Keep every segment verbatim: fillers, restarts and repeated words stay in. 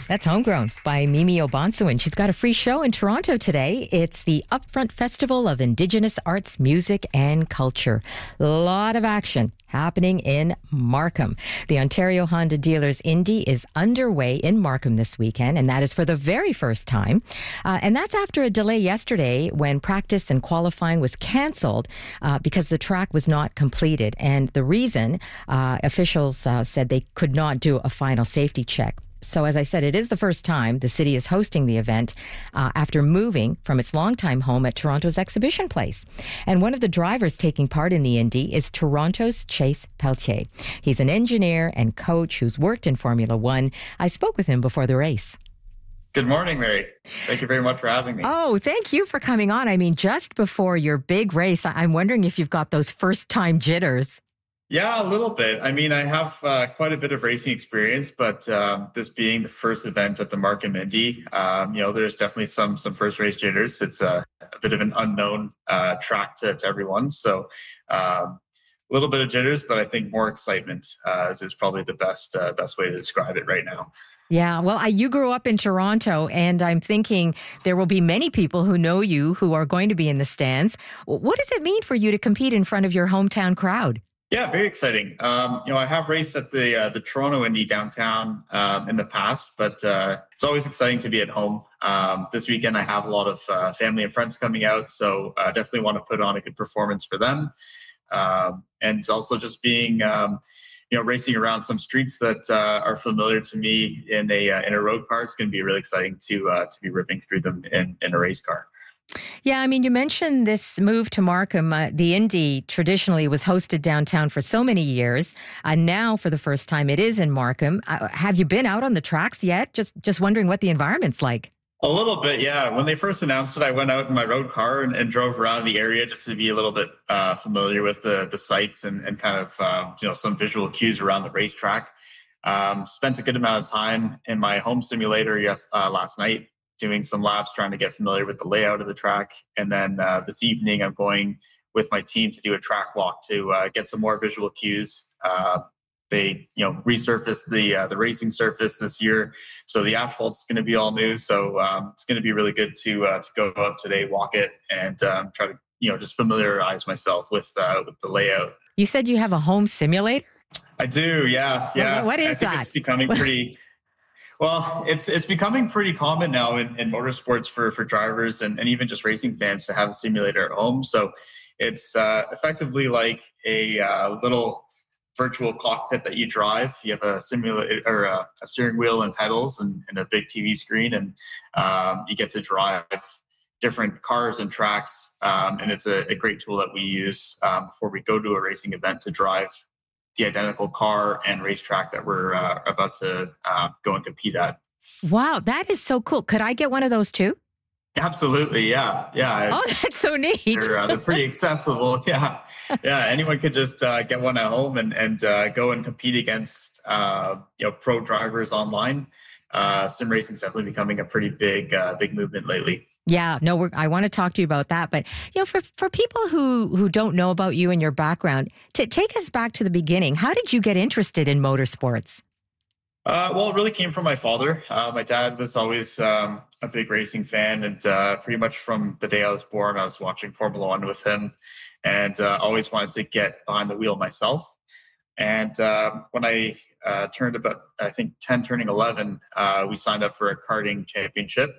That's Homegrown by Mimi Obansuin. She's got a free show in Toronto today. It's the Upfront Festival of Indigenous Arts, Music and Culture. A lot of action happening in Markham. The Ontario Honda Dealers Indy is underway in Markham this weekend, and that is for the very first time. Uh, and that's after a delay yesterday when practice and qualifying was cancelled uh, because the track was not completed. And the reason, uh, officials uh, said they could not do a final safety check. So as I said, it is the first time the city is hosting the event uh, after moving from its longtime home at Toronto's Exhibition Place. And one of the drivers taking part in the Indy is Toronto's Chase Pelletier. He's an engineer and coach who's worked in Formula One. I spoke with him before the race. Good morning, Mary. Thank you very much for having me. Oh, thank you for coming on. I mean, just before your big race, I'm wondering if you've got those first-time jitters. Yeah, a little bit. I mean, I have uh, quite a bit of racing experience, but um, this being the first event at the Markham Indy, um, you know, there's definitely some some first race jitters. It's a, a bit of an unknown uh, track to, to everyone. So um, a little bit of jitters, but I think more excitement uh, is, is probably the best uh, best way to describe it right now. Yeah, well, I, you grew up in Toronto, and I'm thinking there will be many people who know you who are going to be in the stands. What does it mean for you to compete in front of your hometown crowd? Yeah, very exciting. Um, you know, I have raced at the uh, the Toronto Indy downtown um, in the past, but uh, it's always exciting to be at home. Um, this weekend, I have a lot of uh, family and friends coming out, so I uh, definitely want to put on a good performance for them. Um, and also just being, um, you know, racing around some streets that uh, are familiar to me in a uh, in a road car. It's going to be really exciting to uh, to be ripping through them in, in a race car. Yeah, I mean, you mentioned this move to Markham. Uh, the Indy traditionally was hosted downtown for so many years. Uh, now, for the first time, it is in Markham. Uh, have you been out on the tracks yet? Just just wondering what the environment's like. A little bit, yeah. When they first announced it, I went out in my road car and, and drove around the area just to be a little bit uh, familiar with the the sights and, and kind of uh, you know some visual cues around the racetrack. Um, spent a good amount of time in my home simulator yes uh, last night, doing some laps, trying to get familiar with the layout of the track. And then uh, this evening, I'm going with my team to do a track walk to uh, get some more visual cues. Uh, they, you know, resurfaced the uh, the racing surface this year, so the asphalt's going to be all new. So um, it's going to be really good to uh, to go out today, walk it, and um, try to, you know, just familiarize myself with uh, with the layout. You said you have a home simulator? I do, yeah, yeah. What is I think that? It's becoming pretty. Well, it's it's becoming pretty common now in, in motorsports for, for drivers and, and even just racing fans to have a simulator at home. So it's uh, effectively like a uh, little virtual cockpit that you drive. You have a simulator or a, a steering wheel and pedals and, and a big T V screen, and um, you get to drive different cars and tracks. Um, and it's a, a great tool that we use um, before we go to a racing event to drive the identical car and racetrack that we're uh, about to uh, go and compete at. Wow, that is so cool. Could I get one of those too? Absolutely, yeah, yeah. Oh, that's so neat. They're, uh, they're pretty accessible. Yeah, yeah. Anyone could just uh, get one at home and and uh, go and compete against uh, you know pro drivers online. Uh, sim racing is definitely becoming a pretty big uh, big movement lately. Yeah, no, we're, I want to talk to you about that. But, you know, for, for people who, who don't know about you and your background, to take us back to the beginning, how did you get interested in motorsports? Uh, well, it really came from my father. Uh, my dad was always um, a big racing fan, and uh, pretty much from the day I was born, I was watching Formula One with him, and uh, always wanted to get behind the wheel myself. And uh, when I uh, turned about, I think, ten, turning eleven, uh, we signed up for a karting championship.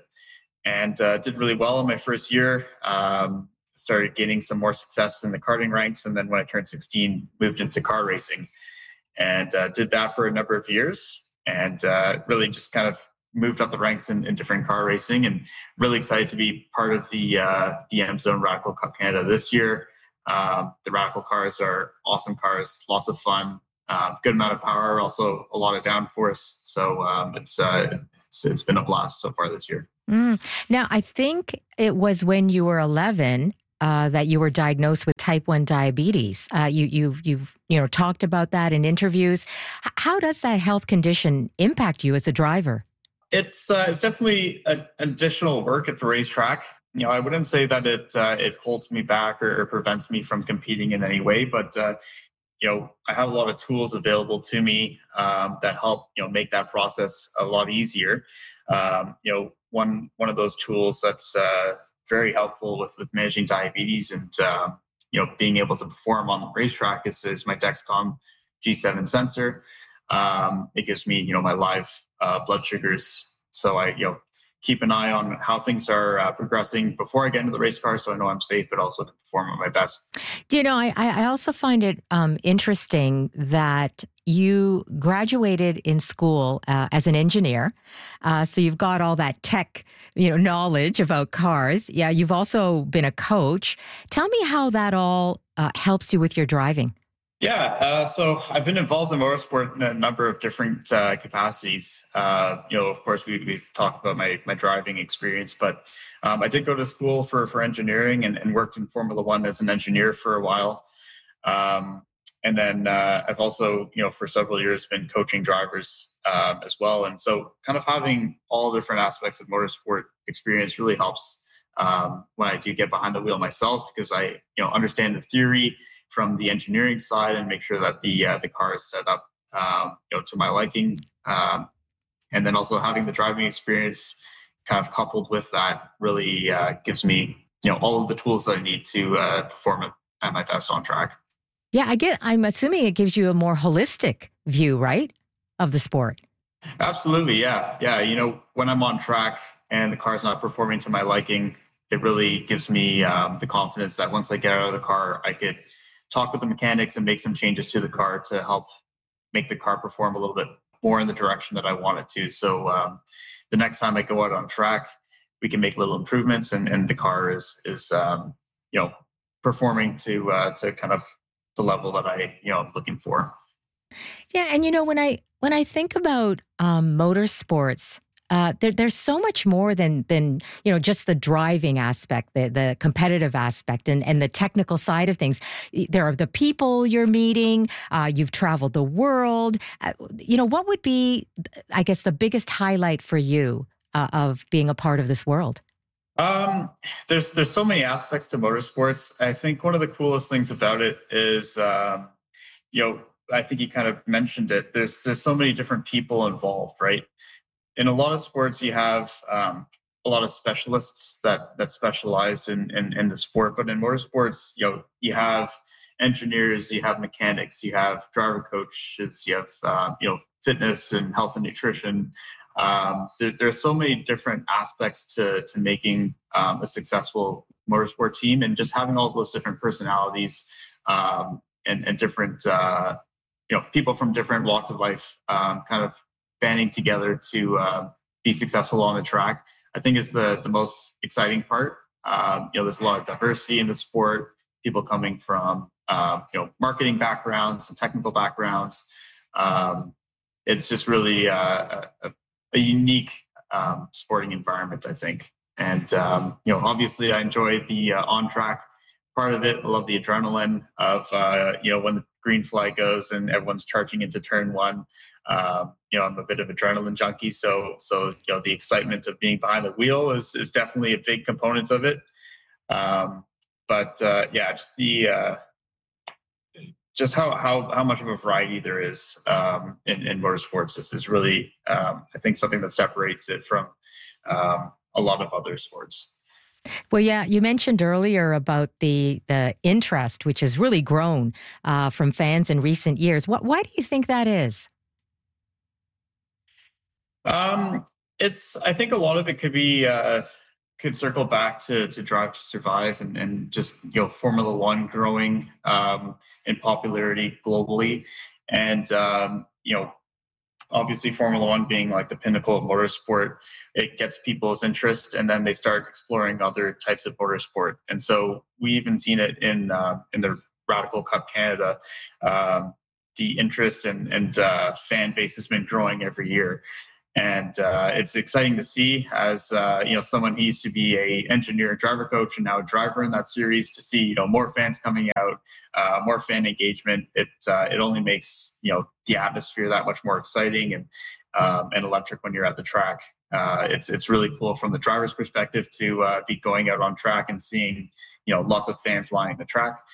And uh, did really well in my first year. Um, started gaining some more success in the karting ranks, and then when I turned sixteen, moved into car racing, and uh, did that for a number of years. And uh, really just kind of moved up the ranks in, in different car racing. And really excited to be part of the uh, the M Zone Radical Cup Canada this year. Um, the Radical cars are awesome cars, lots of fun, uh, good amount of power, also a lot of downforce. So um, it's, uh, it's it's been a blast so far this year. Mm. Now, I think it was when you were eleven uh, that you were diagnosed with type one diabetes. Uh, you, you've, you've, you know, talked about that in interviews. H- how does that health condition impact you as a driver? It's uh, it's definitely a, additional work at the racetrack. You know, I wouldn't say that it uh, it holds me back or, or prevents me from competing in any way, but uh, you know, I have a lot of tools available to me um, that help, you know, make that process a lot easier. Um, you know, one one of those tools that's uh, very helpful with with managing diabetes and uh, you know being able to perform on the racetrack is, is my Dexcom G seven sensor. Um, it gives me, you know, my live uh, blood sugars, so I, you know, keep an eye on how things are uh, progressing before I get into the race car, so I know I'm safe, but also to perform at my best. Do you know, I, I also find it um, interesting that you graduated in school uh, as an engineer. Uh, so you've got all that tech, you know, knowledge about cars. Yeah, you've also been a coach. Tell me how that all uh, helps you with your driving. Yeah, uh, so I've been involved in motorsport in a number of different uh, capacities. Uh, you know, of course, we, we've talked about my my driving experience, but um, I did go to school for for engineering and, and worked in Formula One as an engineer for a while. Um, and then uh, I've also, you know, for several years been coaching drivers um, as well. And so, kind of having all different aspects of motorsport experience really helps um, when I do get behind the wheel myself, because I, you know, understand the theory from the engineering side and make sure that the uh, the car is set up um, you know to my liking, um, and then also having the driving experience kind of coupled with that really uh, gives me, you know, all of the tools that I need to uh, perform at, at my best on track. Yeah, I get. I'm assuming it gives you a more holistic view, right, of the sport. Absolutely, yeah, yeah. You know, when I'm on track and the car's not performing to my liking, it really gives me um, the confidence that once I get out of the car, I could talk with the mechanics and make some changes to the car to help make the car perform a little bit more in the direction that I want it to. So um, the next time I go out on track, we can make little improvements, and, and the car is is um, you know performing to uh, to kind of the level that I you know I'm looking for. Yeah, and you know when I when I think about um, motorsports, uh, there, there's so much more than than you know just the driving aspect, the the competitive aspect, and and the technical side of things. There are the people you're meeting. Uh, you've traveled the world. Uh, you know what would be, I guess, the biggest highlight for you uh, of being a part of this world? Um, there's there's so many aspects to motorsports. I think one of the coolest things about it is um, you know I think you kind of mentioned it. There's there's so many different people involved, right? In a lot of sports, you have um, a lot of specialists that that specialize in, in in the sport. But in motorsports, you know, you have engineers, you have mechanics, you have driver coaches, you have uh, you know fitness and health and nutrition. Um, there, there are so many different aspects to to making um, a successful motorsport team, and just having all those different personalities um, and and different uh, you know people from different walks of life um, kind of banding together to uh, be successful on the track, I think is the the most exciting part. Um, you know, there's a lot of diversity in the sport. People coming from uh, you know marketing backgrounds and technical backgrounds. Um, it's just really uh, a, a unique um, sporting environment, I think. And um, you know, obviously, I enjoy the uh, on track part of it. I love the adrenaline of uh, you know when the green flag goes and everyone's charging into turn one. Um, you know, I'm a bit of adrenaline junkie, so so you know the excitement of being behind the wheel is is definitely a big component of it. Um, but uh, yeah, just the uh, just how how how much of a variety there is um, in in motorsports. This is really um, I think something that separates it from um, a lot of other sports. Well, yeah, you mentioned earlier about the the interest, which has really grown uh, from fans in recent years. What, why do you think that is? Um, it's I think a lot of it could be uh, could circle back to to Drive to Survive and and just you know Formula One growing um, in popularity globally, and um, you know obviously Formula One being like the pinnacle of motorsport, it gets people's interest, and then they start exploring other types of motorsport. And so we even seen it in uh, in the Radical Cup Canada. Um, the interest and and uh, fan base has been growing every year, and uh, it's exciting to see as uh, you know someone who used to be a engineer and driver coach and now a driver in that series, to see you know more fans coming out, uh, more fan engagement. It uh, it only makes you know the atmosphere that much more exciting and um, and electric when you're at the track. Uh, it's it's really cool from the driver's perspective to uh, be going out on track and seeing you know lots of fans lining the track.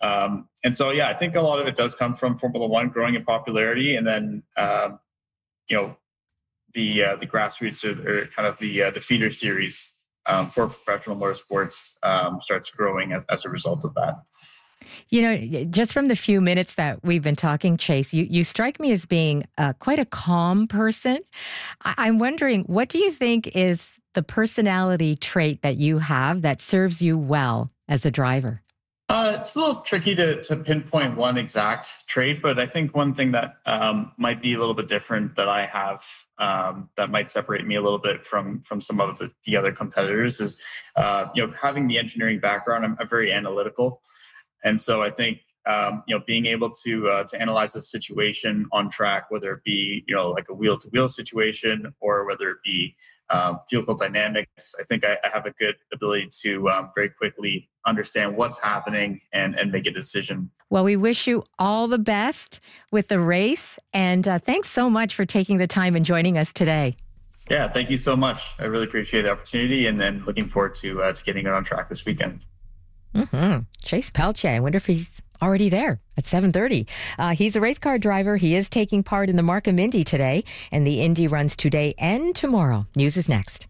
Um, and so, yeah, I think a lot of it does come from Formula One growing in popularity, and then um, you know the uh, the grassroots or, or kind of the uh, the feeder series um, for professional motorsports um, starts growing as, as a result of that. You know, just from the few minutes that we've been talking, Chase, you, you strike me as being uh, quite a calm person. I, I'm wondering, what do you think is the personality trait that you have that serves you well as a driver? Uh, it's a little tricky to, to pinpoint one exact trait, but I think one thing that um, might be a little bit different that I have um, that might separate me a little bit from from some of the, the other competitors is, uh, you know, having the engineering background. I'm, I'm very analytical, and so I think um, you know being able to uh, to analyze a situation on track, whether it be you know like a wheel to wheel situation or whether it be Um, vehicle dynamics. I think I, I have a good ability to um, very quickly understand what's happening and, and make a decision. Well, we wish you all the best with the race. And uh, thanks so much for taking the time and joining us today. Yeah, thank you so much. I really appreciate the opportunity and then looking forward to, uh, to getting it on track this weekend. Mm-hmm. Chase Pelche, I wonder if he's already there at seven thirty. Uh, he's a race car driver. He is taking part in the Markham Indy today, and the Indy runs today and tomorrow. News is next.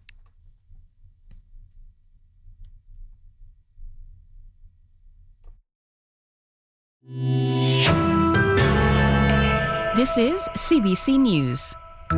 This is C B C News.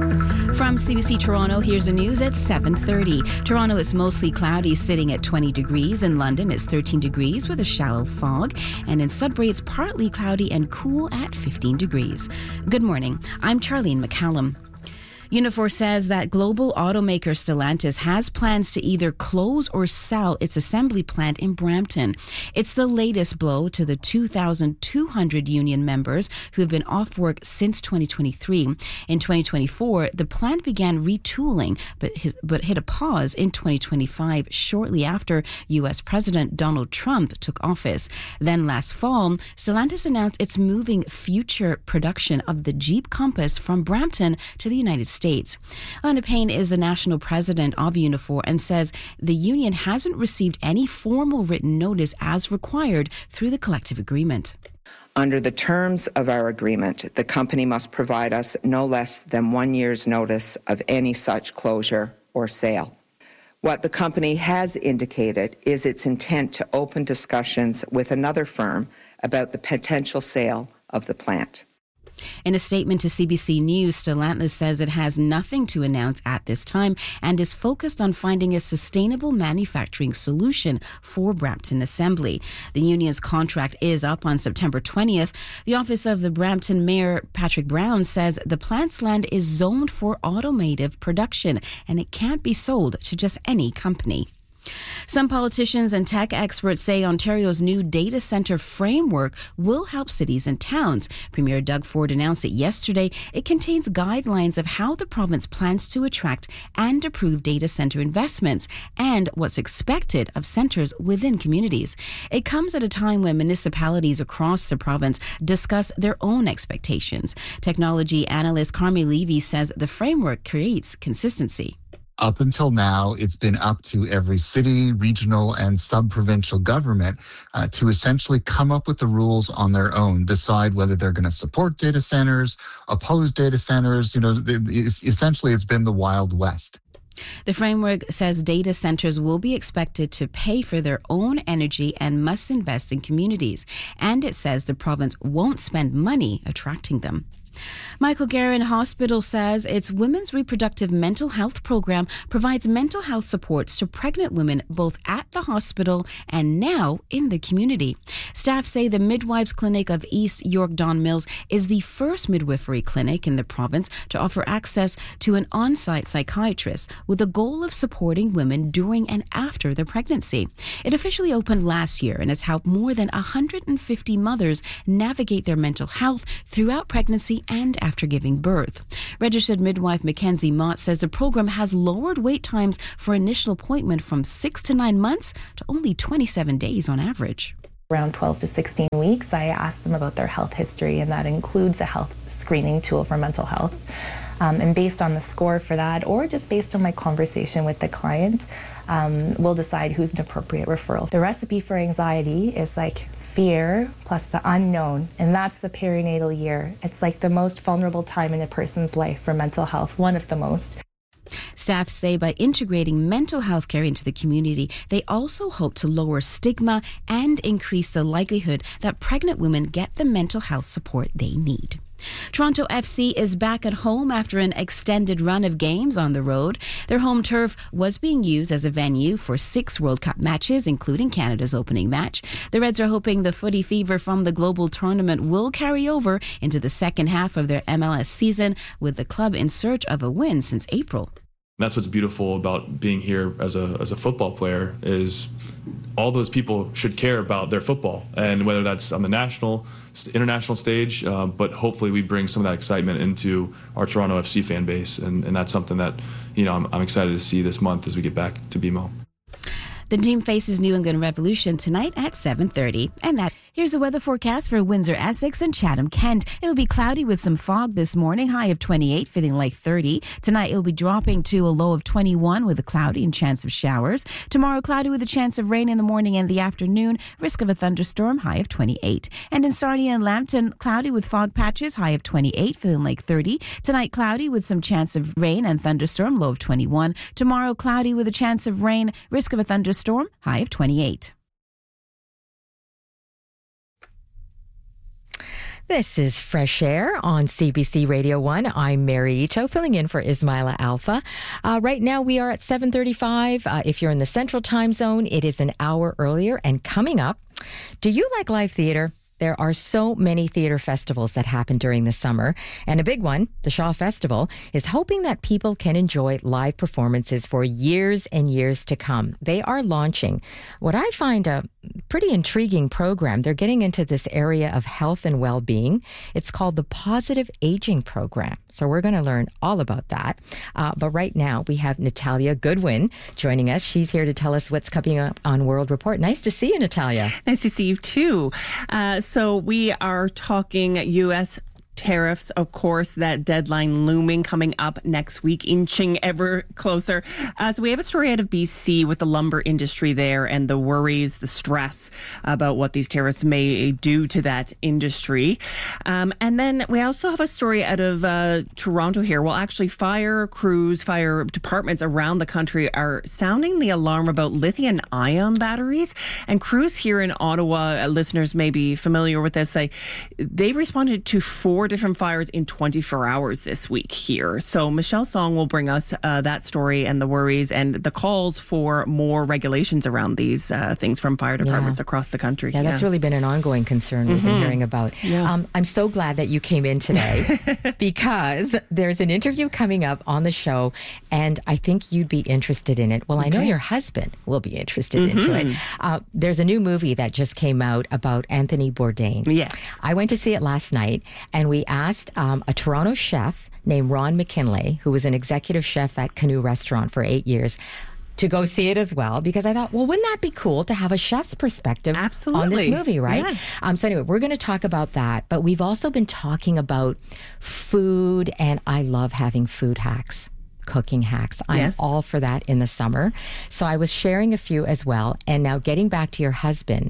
From C B C Toronto, here's the news at seven thirty. Toronto is mostly cloudy, sitting at twenty degrees. In London, it's thirteen degrees with a shallow fog. And in Sudbury, it's partly cloudy and cool at fifteen degrees. Good morning. I'm Charlene McCallum. Unifor says that global automaker Stellantis has plans to either close or sell its assembly plant in Brampton. It's the latest blow to the two thousand two hundred union members who have been off work since twenty twenty-three. In twenty twenty-four, the plant began retooling, but hit, but hit a pause in twenty twenty-five, shortly after U S President Donald Trump took office. Then last fall, Stellantis announced it's moving future production of the Jeep Compass from Brampton to the United States. States. Lana Payne is the national president of Unifor and says the union hasn't received any formal written notice as required through the collective agreement. Under the terms of our agreement, the company must provide us no less than one year's notice of any such closure or sale. What the company has indicated is its intent to open discussions with another firm about the potential sale of the plant. In a statement to C B C News, Stellantis says it has nothing to announce at this time and is focused on finding a sustainable manufacturing solution for Brampton Assembly. The union's contract is up on September twentieth. The office of the Brampton Mayor, Patrick Brown, says the plant's land is zoned for automotive production and it can't be sold to just any company. Some politicians and tech experts say Ontario's new data centre framework will help cities and towns. Premier Doug Ford announced it yesterday. It contains guidelines of how the province plans to attract and approve data centre investments and what's expected of centres within communities. It comes at a time when municipalities across the province discuss their own expectations. Technology analyst Carmi Levy says the framework creates consistency. Up until now, it's been up to every city, regional, and sub-provincial government uh, to essentially come up with the rules on their own, decide whether they're going to support data centers, oppose data centers. You know, essentially, it's been the Wild West. The framework says data centers will be expected to pay for their own energy and must invest in communities. And it says the province won't spend money attracting them. Michael Garron Hospital says its Women's Reproductive Mental Health Program provides mental health supports to pregnant women both at the hospital and now in the community. Staff say the Midwives Clinic of East York Don Mills is the first midwifery clinic in the province to offer access to an on-site psychiatrist with the goal of supporting women during and after their pregnancy. It officially opened last year and has helped more than one hundred fifty mothers navigate their mental health throughout pregnancy and after giving birth. Registered midwife Mackenzie Mott says the program has lowered wait times for initial appointment from six to nine months to only twenty-seven days on average. Around twelve to sixteen weeks, I asked them about their health history, and that includes a health screening tool for mental health. Um, and based on the score for that, or just based on my conversation with the client, um, we'll decide who's an appropriate referral. The recipe for anxiety is like fear plus the unknown, and that's the perinatal year. It's like the most vulnerable time in a person's life for mental health, one of the most. Staff say by integrating mental health care into the community, they also hope to lower stigma and increase the likelihood that pregnant women get the mental health support they need. Toronto F C is back at home after an extended run of games on the road. Their home turf was being used as a venue for six World Cup matches, including Canada's opening match. The Reds are hoping the footy fever from the global tournament will carry over into the second half of their M L S season, with the club in search of a win since April. That's what's beautiful about being here as a as a football player, is all those people should care about their football, and whether that's on the national, international stage, uh, but hopefully we bring some of that excitement into our Toronto F C fan base, and, and that's something that, you know, I'm, I'm excited to see this month as we get back to B M O. The team faces New England Revolution tonight at seven thirty. And that here's a weather forecast for Windsor, Essex and Chatham-Kent. It'll be cloudy with some fog this morning, high of twenty-eight, feeling like thirty. Tonight it'll be dropping to a low of twenty-one with a cloudy and chance of showers. Tomorrow cloudy with a chance of rain in the morning and the afternoon, risk of a thunderstorm, high of twenty-eight. And in Sarnia and Lambton, cloudy with fog patches, high of twenty-eight, feeling like thirty. Tonight cloudy with some chance of rain and thunderstorm, low of twenty-one. Tomorrow cloudy with a chance of rain, risk of a thunderstorm, storm, high of twenty-eight. This is Fresh Air on C B C Radio one. I'm Mary Ito, filling in for Ismaila Alpha. Uh, right now we are at seven thirty-five. Uh, if you're in the Central Time Zone, it is an hour earlier. And coming up, do you like live theater? There are so many theater festivals that happen during the summer, and a big one, the Shaw Festival, is hoping that people can enjoy live performances for years and years to come. They are launching what I find a pretty intriguing program. They're getting into this area of health and well-being. It's called the Positive Aging Program. So we're going to learn all about that. Uh, but right now, we have Natalia Goodwin joining us. She's here to tell us what's coming up on World Report. Nice to see you, Natalia. Nice to see you, too. Uh, so we are talking U S tariffs, of course, that deadline looming coming up next week, inching ever closer. Uh, so we have a story out of B C with the lumber industry there and the worries, the stress about what these tariffs may do to that industry. Um, and then we also have a story out of uh, Toronto here. Well, actually, fire crews, fire departments around the country are sounding the alarm about lithium-ion batteries. And crews here in Ottawa, uh, listeners may be familiar with this, they, they responded to four different fires in twenty-four hours this week here. So Michelle Song will bring us uh, that story and the worries and the calls for more regulations around these uh, things from fire departments yeah. across the country. Yeah, yeah, that's really been an ongoing concern we've mm-hmm. been hearing about. Yeah. Um, I'm so glad that you came in today because there's an interview coming up on the show and I think you'd be interested in it. Well, okay. I know your husband will be interested mm-hmm. into it. Uh, there's a new movie that just came out about Anthony Bourdain. Yes. I went to see it last night and we We asked um, a Toronto chef named Ron McKinley, who was an executive chef at Canoe Restaurant for eight years, to go see it as well, because I thought, well, wouldn't that be cool to have a chef's perspective Absolutely. on this movie, right? Yeah. Um, so anyway, we're going to talk about that, but we've also been talking about food, and I love having food hacks. Cooking hacks. I'm yes. all for that in the summer. So I was sharing a few as well. And now getting back to your husband,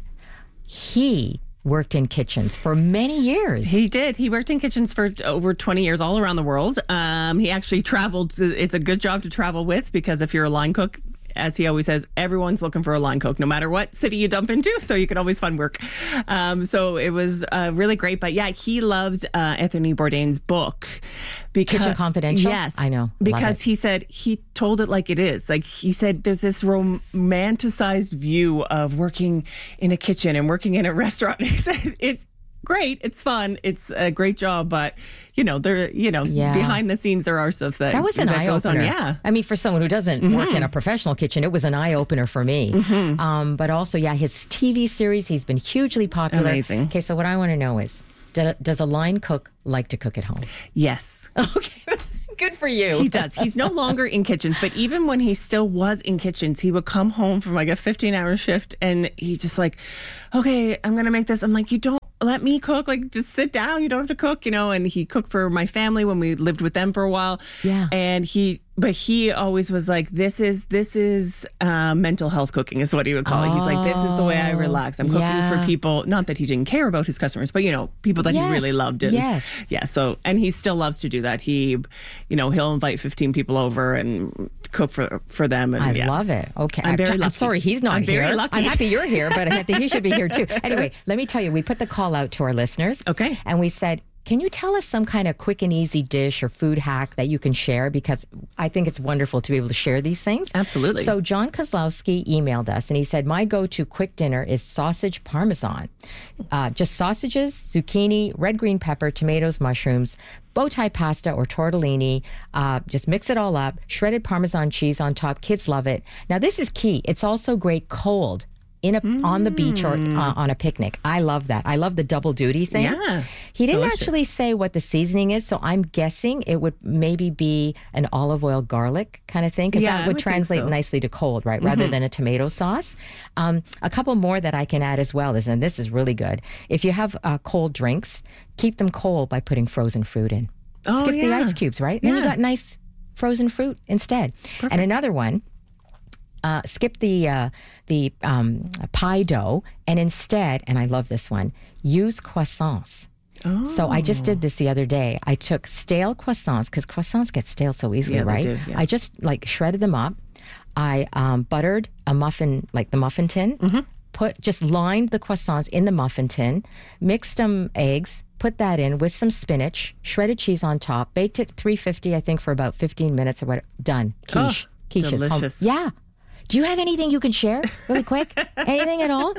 he worked in kitchens for many years. He did. He worked in kitchens for over twenty years all around the world. Um, he actually traveled. It's a good job to travel with because if you're a line cook, as he always says, everyone's looking for a line cook, no matter what city you dump into. So you can always find work. Um, so it was uh, really great. But yeah, he loved uh, Anthony Bourdain's book. Because, Kitchen Confidential? Yes. I know. Because he said he told it like it is. Like he said, there's this romanticized view of working in a kitchen and working in a restaurant. He said it's great, it's fun, it's a great job, but you know, there, you know, yeah. behind the scenes there are stuff that that was an that eye goes opener. On. Yeah, I mean, for someone who doesn't mm-hmm. work in a professional kitchen, it was an eye opener for me. Mm-hmm. Um, but also, yeah, his T V series, he's been hugely popular. Amazing. Okay, so what I want to know is, do, does a line cook like to cook at home? Yes. Okay. Good for you. He does. He's no longer in kitchens, but even when he still was in kitchens, he would come home from like a fifteen hour shift and he just like, okay, I'm going to make this. I'm like, you don't let me cook. Like, just sit down. You don't have to cook, you know. And he cooked for my family when we lived with them for a while. Yeah. And he, but he always was like, this is, this is uh, mental health cooking is what he would call oh, it. He's like, this is the way I relax. I'm cooking yeah. for people. Not that he didn't care about his customers, but, you know, people that yes. he really loved. And, yes. Yeah. So, and he still loves to do that. He, you know, he'll invite fifteen people over and cook for, for them. And, I yeah. love it. Okay. I'm very I'm lucky. sorry he's not I'm here. very lucky. I'm happy you're here, but I think he should be here too. Anyway, let me tell you, we put the call out to our listeners. Okay. And we said, can you tell us some kind of quick and easy dish or food hack that you can share? Because I think it's wonderful to be able to share these things. Absolutely. So John Kozlowski emailed us and he said, my go-to quick dinner is sausage parmesan. Uh, just sausages, zucchini, red green pepper, tomatoes, mushrooms, bow tie pasta or tortellini. Uh, just mix it all up. Shredded Parmesan cheese on top. Kids love it. Now, this is key. It's also great cold. In a, mm. on the beach or uh, on a picnic. I love that. I love the double duty thing. Yeah. He didn't Delicious. actually say what the seasoning is, so I'm guessing it would maybe be an olive oil garlic kind of thing, because yeah, that would, would translate so. nicely to cold, right? Mm-hmm. Rather than a tomato sauce. Um, a couple more that I can add as well is, and this is really good, if you have uh, cold drinks, keep them cold by putting frozen fruit in. Oh, Skip yeah. the ice cubes, right? Yeah. Then you got nice frozen fruit instead. Perfect. And another one, Uh, skip the uh, the um, pie dough and instead, and I love this one, use croissants. Oh. So I just did this the other day. I took stale croissants, because croissants get stale so easily, Yeah, they right? do, yeah. I just like shredded them up. I um, buttered a muffin, like the muffin tin, Mm-hmm. put just lined the croissants in the muffin tin, mixed some eggs, put that in with some spinach, shredded cheese on top, baked it three fifty, I think, for about fifteen minutes or what. Done. Quiche. Oh, Quiche is home. delicious. Yeah. Do you have anything you can share really quick? Anything at all?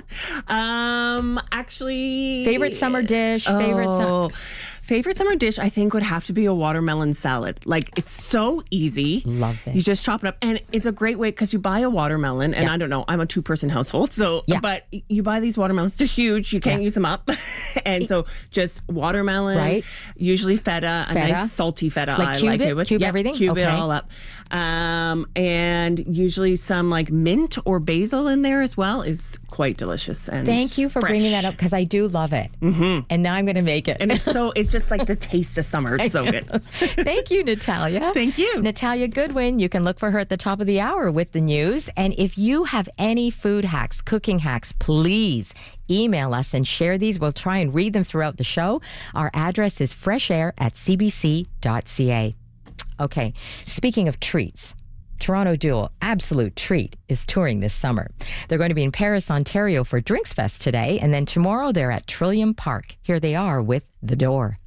Um, actually, Favorite summer dish? Favorite Oh, summer? favorite summer dish, I think, would have to be a watermelon salad. Like, it's so easy. Love it. You just chop it up, and it's a great way because you buy a watermelon, and Yeah. I don't know, I'm a two-person household, so Yeah. but you buy these watermelons, they're huge, you can't Yeah. use them up, and so just watermelon, Right. usually feta, a Feta. nice salty feta. Like I cube like it? it with Cube yeah, everything? cube it Okay. all up, um, and usually some like mint or basil in there as well is quite delicious. And Thank you for fresh. bringing that up, because I do love it. Mm-hmm. And now I'm going to make it. And it's so it's just like the taste of summer. It's so good. Thank you, Natalia. Thank you. Natalia Goodwin. You can look for her at the top of the hour with the news. And if you have any food hacks, cooking hacks, please email us and share these. We'll try and read them throughout the show. Our address is freshair at c b c dot c a. Okay, speaking of treats, Toronto duo Absolute Treat is touring this summer. They're going to be in Paris, Ontario for Drinks Fest today, and then tomorrow they're at Trillium Park. Here they are with The Door.